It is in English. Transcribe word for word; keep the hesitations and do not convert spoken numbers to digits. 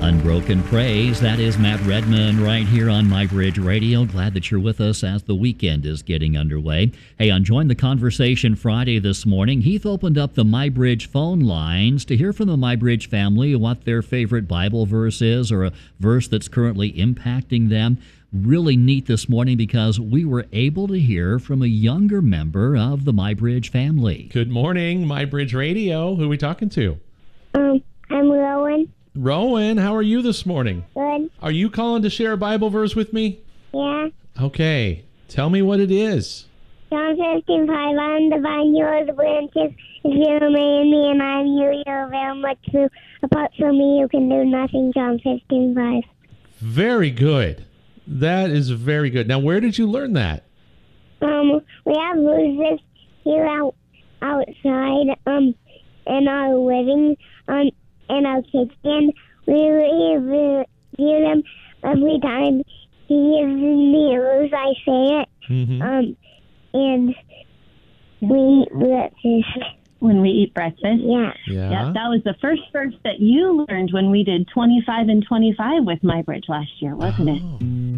Unbroken Praise, that is Matt Redman right here on My Bridge Radio. Glad that you're with us as the weekend is getting underway. Hey, on Join the Conversation Friday this morning, Heath opened up the My Bridge phone lines to hear from the My Bridge family what their favorite Bible verse is or a verse that's currently impacting them. Really neat this morning because we were able to hear from a younger member of the My Bridge family. Good morning, My Bridge Radio. Who are we talking to? Um, I'm Rowan. Rowan, how are you this morning? Good. Are you calling to share a Bible verse with me? Yeah. Okay. Tell me what it is. John fifteen five, I am the vine, you are the branches. If you remain in me and I in you, you will bear much fruit. Apart from me, you can do nothing. John fifteen five. Very good. That is very good. Now, where did you learn that? Um, we have roses here out outside, um, in our living, um, in our kitchen. We review them every time he gives me a rose. I say it, Mm-hmm. um, and we eat breakfast. When we eat breakfast. Yeah. Yeah. Yep, that was the first verse that you learned when we did twenty-five and twenty-five with My Bridge last year, wasn't it? Oh.